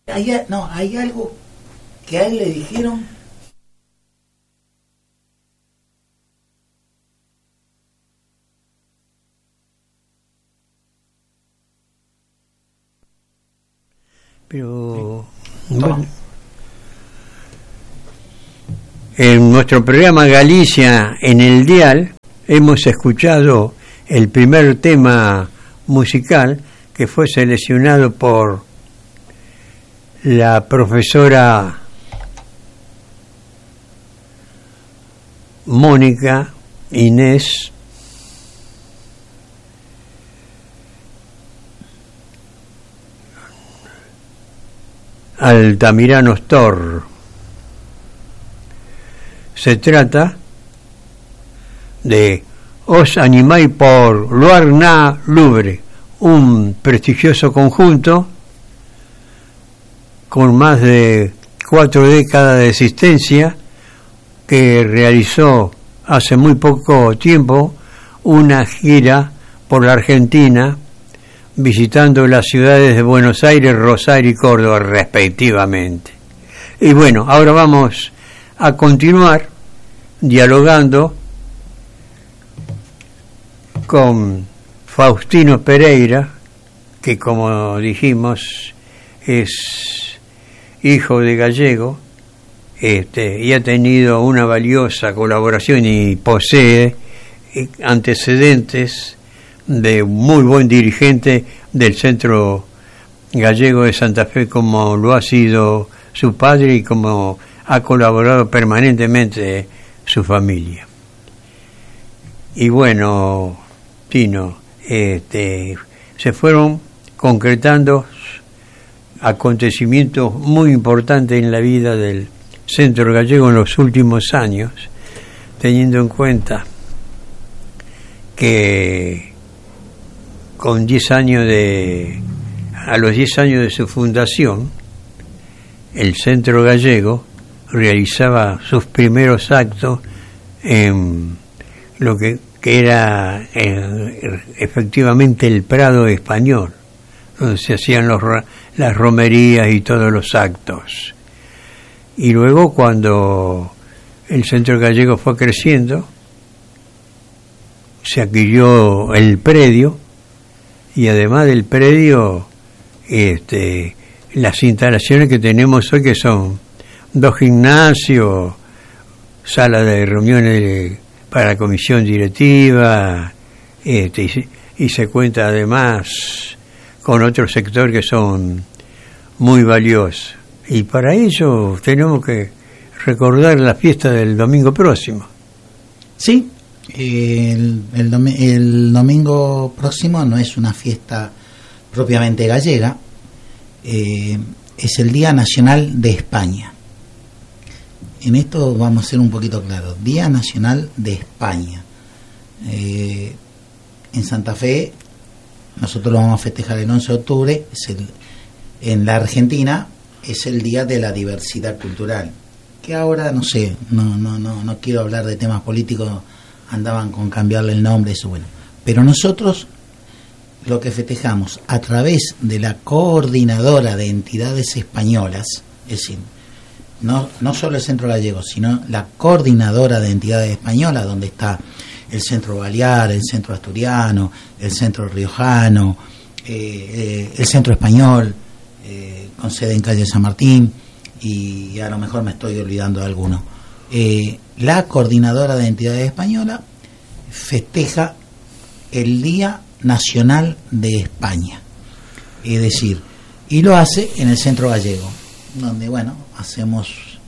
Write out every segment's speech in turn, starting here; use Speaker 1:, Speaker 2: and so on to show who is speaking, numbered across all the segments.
Speaker 1: Hay algo que a él le dijeron.
Speaker 2: Pero bueno, en nuestro programa Galicia en el Dial hemos escuchado el primer tema musical que fue seleccionado por la profesora Mónica Inés Altamirano Stor. Se trata de Os animai por Luar na Lubre, un prestigioso conjunto con más de 4 décadas de existencia que realizó hace muy poco tiempo una gira por la Argentina, visitando las ciudades de Buenos Aires, Rosario y Córdoba respectivamente. Y bueno, ahora vamos a continuar dialogando con Faustino Pereira, que como dijimos es hijo de gallego, y ha tenido una valiosa colaboración y posee antecedentes de muy buen dirigente del Centro Gallego de Santa Fe, como lo ha sido su padre y como ha colaborado permanentemente su familia. Y bueno, Tino, se fueron concretando acontecimientos muy importantes en la vida del Centro Gallego en los últimos años, teniendo en cuenta que con 10 años a los 10 años de su fundación, el Centro Gallego realizaba sus primeros actos en lo que era efectivamente el Prado español, donde se hacían las romerías y todos los actos. Y luego, cuando el Centro Gallego fue creciendo, se adquirió el predio, y además del predio, las instalaciones que tenemos hoy, que son 2 gimnasios, sala de reuniones para la comisión directiva, y se cuenta además con otro sector que son muy valiosos. Y para ello tenemos que recordar la fiesta del domingo próximo.
Speaker 1: Sí, el domingo próximo no es una fiesta propiamente gallega, es el Día Nacional de España. En esto vamos a ser un poquito claros. Día Nacional de España. En Santa Fe nosotros lo vamos a festejar el 11 de octubre, en la Argentina es el Día de la Diversidad Cultural, que ahora no sé, no quiero hablar de temas políticos, andaban con cambiarle el nombre, eso bueno. Pero nosotros lo que festejamos a través de la Coordinadora de Entidades Españolas, es decir, no solo el Centro Gallego, sino la Coordinadora de Entidades Españolas, donde está el Centro Balear, el Centro Asturiano, el Centro Riojano, el Centro Español, con sede en calle San Martín, y a lo mejor me estoy olvidando de alguno. La Coordinadora de Entidades Españolas festeja el Día Nacional de España, es decir, y lo hace en el Centro Gallego, donde bueno, hacemos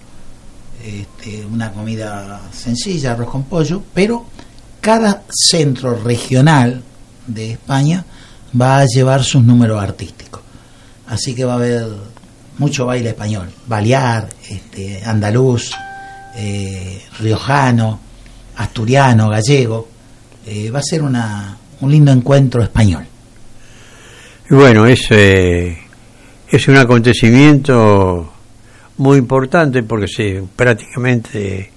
Speaker 1: una comida sencilla, arroz con pollo, pero cada centro regional de España va a llevar sus números artísticos, así que va a haber mucho baile español, balear, andaluz, riojano, asturiano, gallego. Va a ser un lindo encuentro español.
Speaker 2: Y bueno, es un acontecimiento muy importante, porque prácticamente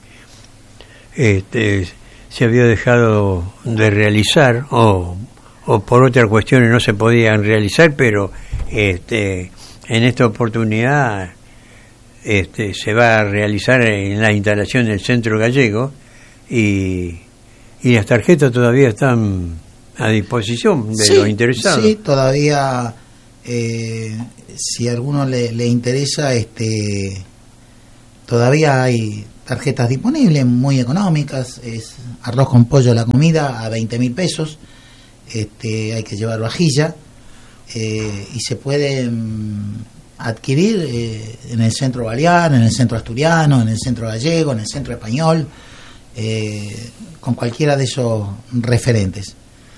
Speaker 2: se había dejado de realizar, o por otras cuestiones no se podían realizar, pero en esta oportunidad se va a realizar en la instalación del Centro Gallego y las tarjetas todavía están a disposición de los interesados.
Speaker 1: Sí, todavía, si a alguno le interesa, todavía hay tarjetas disponibles, muy económicas. Es arroz con pollo la comida a 20.000 pesos. Hay que llevar vajilla y se puede adquirir en el centro balear, en el centro asturiano, en el centro gallego, en el centro español, con cualquiera de esos referentes.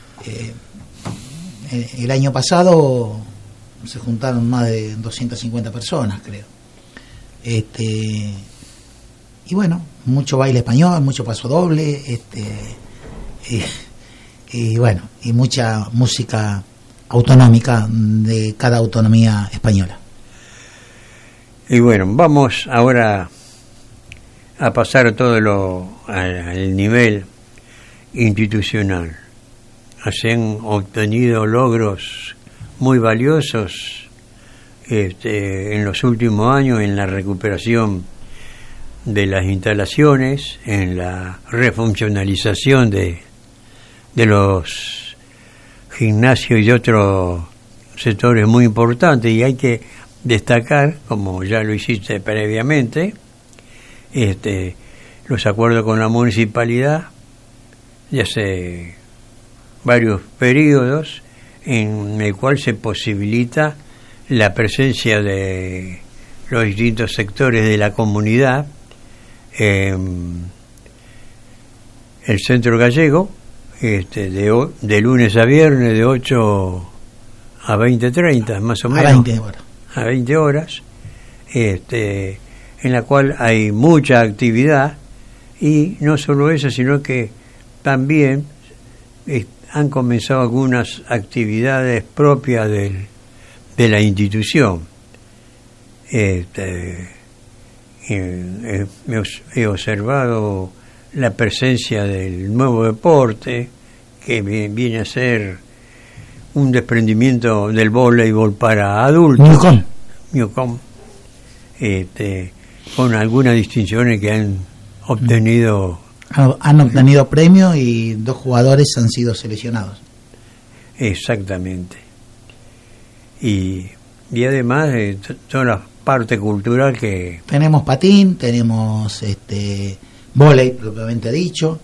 Speaker 1: El año pasado se juntaron más de 250 personas, creo. Y bueno, mucho baile español, mucho paso doble, y bueno, y mucha música autonómica de cada autonomía española.
Speaker 2: Y bueno, vamos ahora a pasar todo al nivel institucional. Se han obtenido logros muy valiosos en los últimos años en la recuperación de las instalaciones, en la refuncionalización de los gimnasios y otros sectores muy importantes, y hay que destacar, como ya lo hiciste previamente, los acuerdos con la municipalidad de hace varios periodos, en el cual se posibilita la presencia de los distintos sectores de la comunidad. El Centro Gallego, de lunes a viernes, de 8 a 20:30, más o menos. A 20 horas, en la cual hay mucha actividad, y no solo eso, sino que también han comenzado algunas actividades propias de la institución. He observado la presencia del nuevo deporte, que viene a ser un desprendimiento del voleibol para adultos, Newcom, con algunas distinciones que han obtenido.
Speaker 1: Han obtenido premios y 2 jugadores han sido seleccionados.
Speaker 2: Exactamente. Y además toda la parte cultural que...
Speaker 1: Tenemos patín, tenemos vóley propiamente dicho,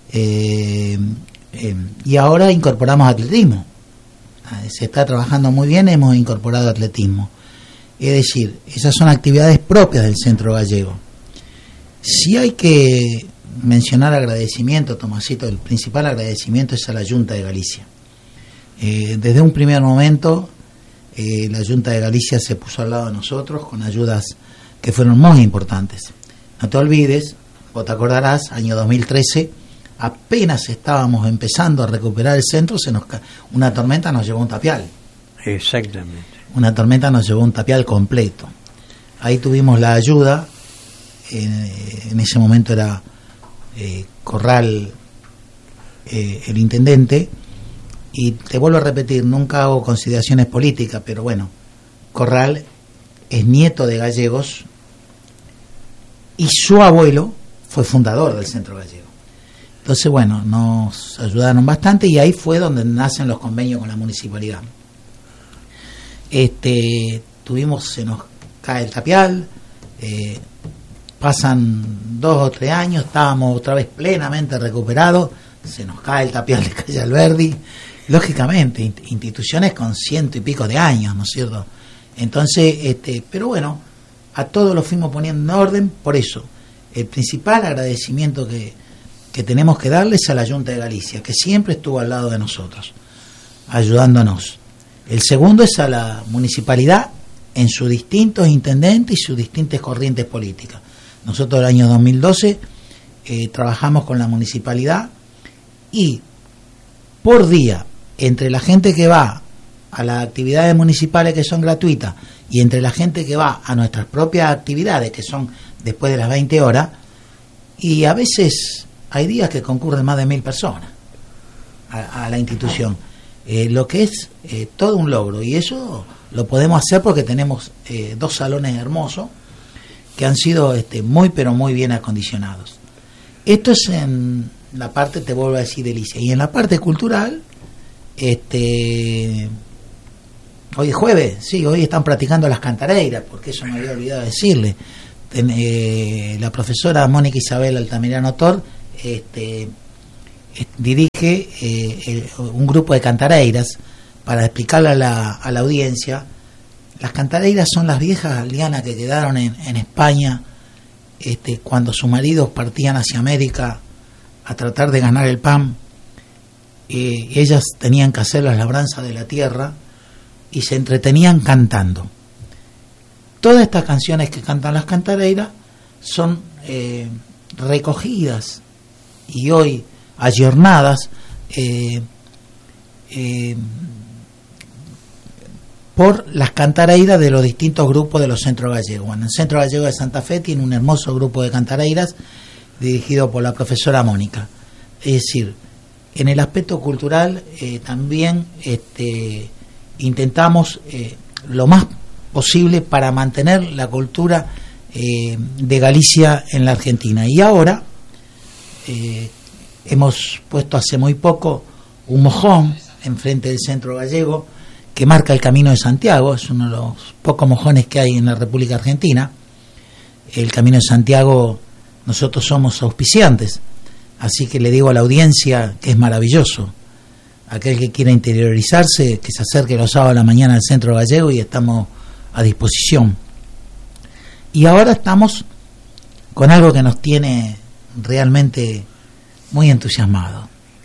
Speaker 1: y ahora incorporamos atletismo. Se está trabajando muy bien, hemos incorporado atletismo. Es decir, esas son actividades propias del Centro Gallego. Si hay que mencionar agradecimiento, Tomasito, el principal agradecimiento es a la Junta de Galicia. Desde un primer momento, la Junta de Galicia se puso al lado de nosotros con ayudas que fueron muy importantes. No te olvides, vos te acordarás, año 2013, apenas estábamos empezando a recuperar el centro, una tormenta nos llevó un tapial.
Speaker 2: Exactamente.
Speaker 1: Una tormenta nos llevó un tapial completo. Ahí tuvimos la ayuda, en ese momento era Corral el intendente, y te vuelvo a repetir, nunca hago consideraciones políticas, pero bueno, Corral es nieto de gallegos y su abuelo fue fundador del Centro Gallego. Entonces, bueno, nos ayudaron bastante, y ahí fue donde nacen los convenios con la municipalidad. Se nos cae el tapial, pasan 2 o 3 años, estábamos otra vez plenamente recuperados, se nos cae el tapial de Calle Alberdi, lógicamente, instituciones con 100 y pico de años, ¿no es cierto? Entonces, pero bueno, a todos lo fuimos poniendo en orden. Por eso, el principal agradecimiento que tenemos que darles a la Junta de Galicia, que siempre estuvo al lado de nosotros, ayudándonos. El segundo es a la municipalidad en sus distintos intendentes y sus distintas corrientes políticas. Nosotros el año 2012 trabajamos con la municipalidad, y por día, entre la gente que va a las actividades municipales que son gratuitas y entre la gente que va a nuestras propias actividades que son después de las 20 horas, y a veces hay días que concurren más de 1000 personas a la institución, lo que es todo un logro, y eso lo podemos hacer porque tenemos 2 salones hermosos que han sido muy pero muy bien acondicionados. Esto es en la parte, te vuelvo a decir, delicia. Y en la parte cultural, hoy es jueves, sí, hoy están practicando las cantareiras, porque eso me había olvidado decirle. La profesora Mónica Isabel Altamirano Tor dirige un grupo de cantareiras para explicarle a la audiencia. Las cantareiras son las viejas lianas que quedaron en España cuando sus maridos partían hacia América a tratar de ganar el pan. Ellas tenían que hacer las labranzas de la tierra y se entretenían cantando. Todas estas canciones que cantan las cantareiras son recogidas y hoy ayornadas por las cantareiras de los distintos grupos de los centros gallegos. Bueno, el Centro Gallego de Santa Fe tiene un hermoso grupo de cantareiras dirigido por la profesora Mónica. Es decir, en el aspecto cultural también intentamos lo más posible para mantener la cultura de Galicia en la Argentina. Y ahora hemos puesto hace muy poco un mojón enfrente del Centro Gallego que marca el Camino de Santiago. Es uno de los pocos mojones que hay en la República Argentina. El Camino de Santiago, nosotros somos auspiciantes, así que le digo a la audiencia que es maravilloso. Aquel que quiera interiorizarse, que se acerque los sábados a la mañana al Centro Gallego y estamos a disposición. Y ahora estamos con algo que nos tiene realmente muy entusiasmados.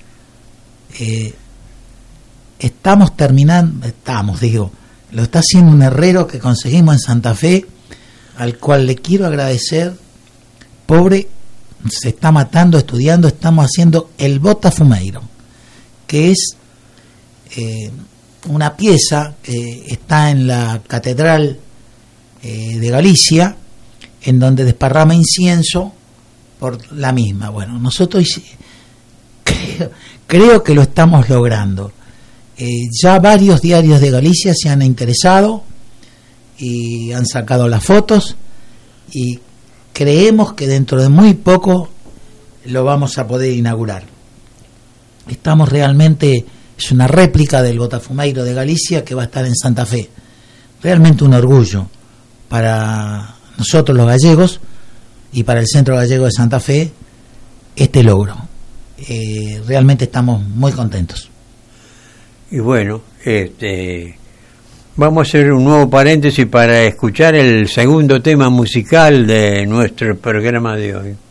Speaker 1: Lo está haciendo un herrero que conseguimos en Santa Fe, al cual le quiero agradecer. Pobre, se está matando estudiando. Estamos haciendo el Botafumeiro, que es una pieza que está en la Catedral de Galicia, en donde desparrama incienso por la misma. Bueno, nosotros creo que lo estamos logrando. Ya varios diarios de Galicia se han interesado y han sacado las fotos, y creemos que dentro de muy poco lo vamos a poder inaugurar. Estamos realmente, es una réplica del Botafumeiro de Galicia que va a estar en Santa Fe. Realmente un orgullo para nosotros los gallegos y para el Centro Gallego de Santa Fe este logro. Realmente estamos muy contentos.
Speaker 2: Y bueno, vamos a hacer un nuevo paréntesis para escuchar el segundo tema musical de nuestro programa de hoy.